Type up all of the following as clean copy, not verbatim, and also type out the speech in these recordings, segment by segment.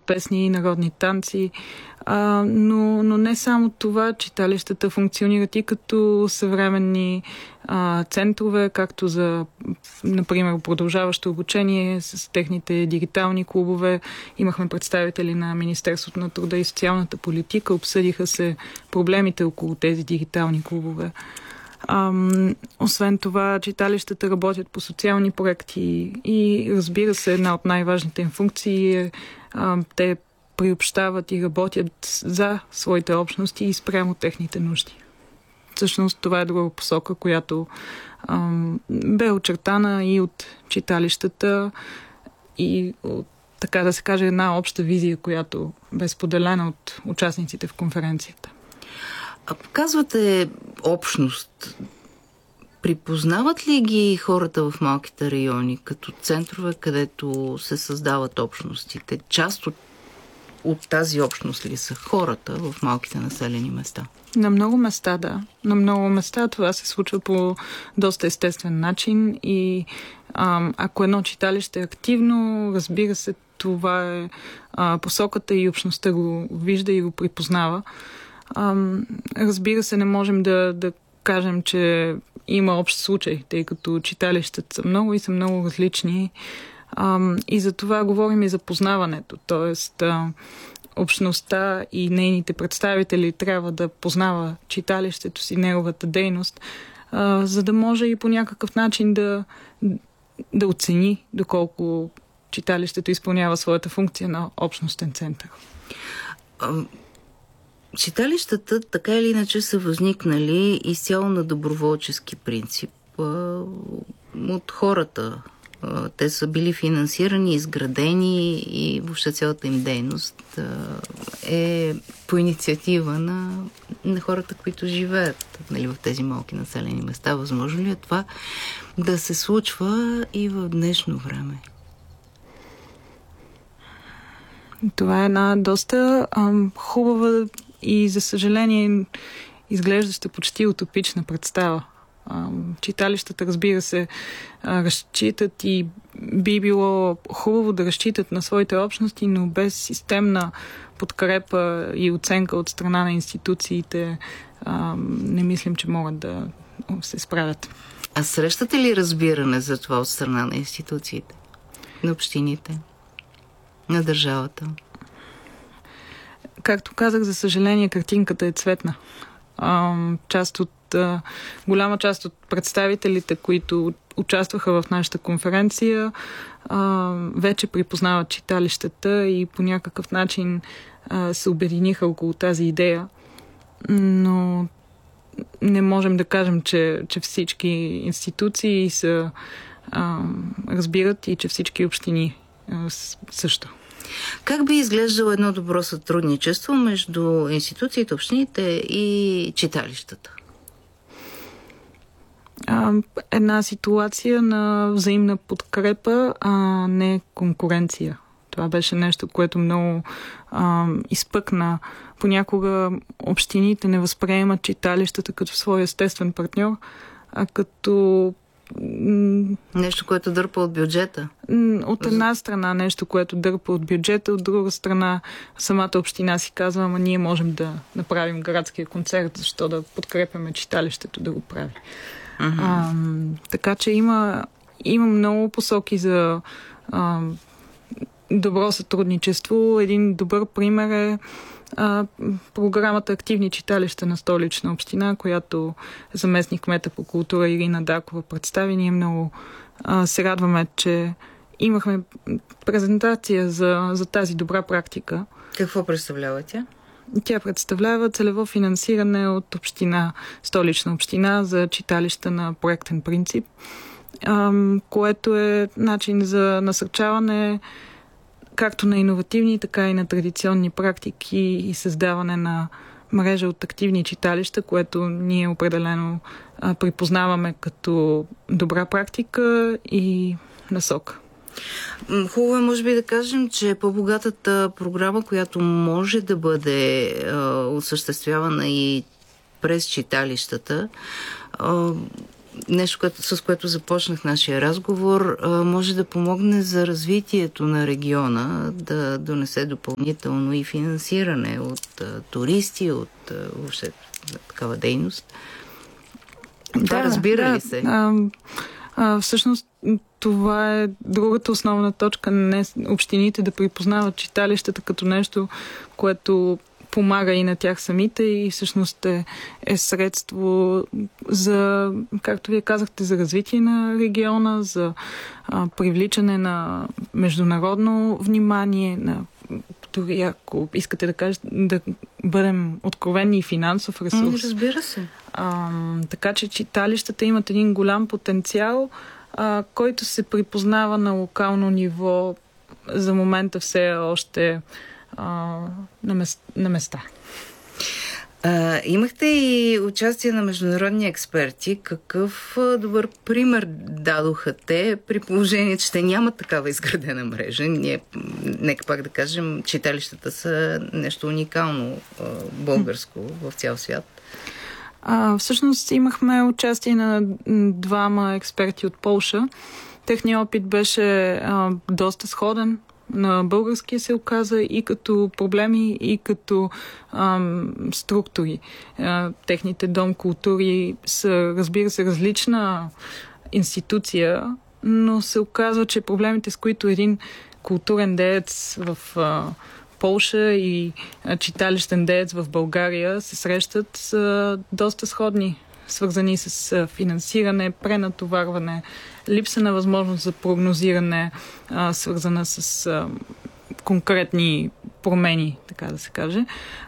песни и народни танци. Но не само това, читалищата функционират и като съвременни центрове, както за, например, продължаващо обучение с техните дигитални клубове. Имахме представители на Министерството на труда и социалната политика, обсъдиха се проблемите около тези дигитални клубове. Освен това, читалищата работят по социални проекти и, разбира се, една от най-важните им функции е те приобщават и работят за своите общности и спрямо техните нужди. Всъщност това е друга посока, която бе очертана и от читалищата и от, така да се каже, една обща визия, която бе споделена от участниците в конференцията. Казвате общност. Припознават ли ги хората в малките райони като центрове, където се създават общностите? Част от тази общност ли са хората в малките населени места? На много места, да. На много места това се случва по доста естествен начин и ако едно читалище е активно, разбира се, това е посоката и общността го вижда и го припознава. Разбира се, не можем да кажем, че има общ случай, тъй като читалищата са много и са много различни. И за това говорим и за познаването. Тоест, общността и нейните представители трябва да познава читалището си, неговата дейност, за да може и по някакъв начин да оцени доколко читалището изпълнява своята функция на общностен център. Читалищата така или иначе са възникнали изцяло на доброволчески принцип от хората. Те са били финансирани, изградени и въобще цялата им дейност е по инициатива на хората, които живеят, нали, в тези малки населени места. Възможно ли е това да се случва и в днешно време? Това е една доста хубава и, за съжаление, изглеждаща почти утопична представа. Читалищата, разбира се, разчитат и би било хубаво да разчитат на своите общности, но без системна подкрепа и оценка от страна на институциите не мислим, че могат да се справят. А срещате ли разбиране за това от страна на институциите, на общините, на държавата? Както казах, за съжаление, картинката е цветна. Голяма част от представителите, които участваха в нашата конференция, вече припознават читалищата и по някакъв начин се обединиха около тази идея. Но не можем да кажем, че всички институции разбират и че всички общини също. Как би изглеждало едно добро сътрудничество между институциите, общините и читалищата? Една ситуация на взаимна подкрепа, а не конкуренция. Това беше нещо, което много изпъкна. Понякога общините не възприемат читалищата като свой естествен партньор, а като нещо, което дърпа от бюджета. От една страна нещо, което дърпа от бюджета, от друга страна самата община си казва, ама ние можем да направим градския концерт, защо да подкрепяме читалището да го прави. Така че има много посоки за добро сътрудничество. Един добър пример е програмата Активни читалища на Столична община, която заместник кмета по култура Ирина Дакова представи. Ние много се радваме, че имахме презентация за тази добра практика. Какво представлява тя? Тя представлява целево финансиране от Столична община за читалища на проектен принцип, което е начин за насърчаване както на иновативни, така и на традиционни практики и създаване на мрежа от активни читалища, което ние определено припознаваме като добра практика и насока. Хубаво е, може би, да кажем, че по-богатата програма, която може да бъде осъществявана и през читалищата, нещо, с което започнах нашия разговор, може да помогне за развитието на региона, да донесе допълнително и финансиране от туристи, от въобще такава дейност. Това разбира ли се? Всъщност това е другата основна точка. Не общините да припознават читалищата като нещо, което помага и на тях самите и всъщност е средство за, както вие казахте, за развитие на региона, за привличане на международно внимание, на дори ако искате да кажете, да бъдем откровени и финансов ресурс. Разбира се. Така че читалищата имат един голям потенциал, който се припознава на локално ниво за момента все още на места. Имахте и участие на международни експерти. Какъв добър пример дадоха те, при положение, че те нямат такава изградена мрежа? Нека пак да кажем, читалищата са нещо уникално българско в цял свят. Всъщност имахме участие на двама експерти от Полша. Техният опит беше доста сходен на българския, се оказа, и като проблеми, и като структури. Техните дом култури са, разбира се, различна институция, но се оказва, че проблемите, с които един културен деец в Полша и читалищен деец в България се срещат, са доста сходни, свързани с финансиране, пренатоварване, липса на възможност за прогнозиране, свързана с конкретни промени, така да се каже.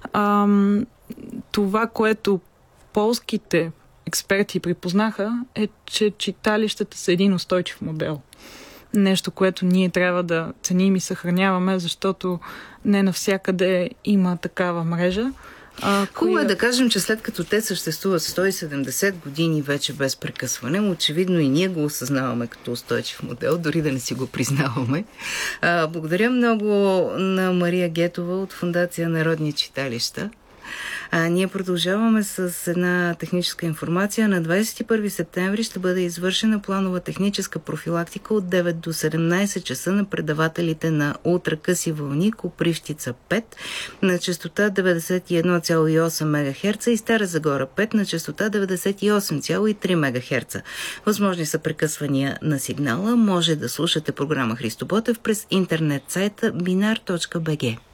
Това, което полските експерти припознаха, е, че читалищата са един устойчив модел. Нещо, което ние трябва да ценим и съхраняваме, защото не навсякъде има такава мрежа. Хубаво е да кажем, че след като те съществуват 170 години вече без прекъсване, очевидно и ние го осъзнаваме като устойчив модел, дори да не си го признаваме. Благодаря много на Мария Гетова от Фондация Народни читалища. Ние продължаваме с една техническа информация. На 21 септември ще бъде извършена планова техническа профилактика от 9 до 17 часа на предавателите на ултракъси вълни Копривщица 5 на честота 91,8 МГц и Стара Загора 5 на честота 98,3 МГц. Възможни са прекъсвания на сигнала. Може да слушате програма Христо Ботев през интернет сайта binar.bg.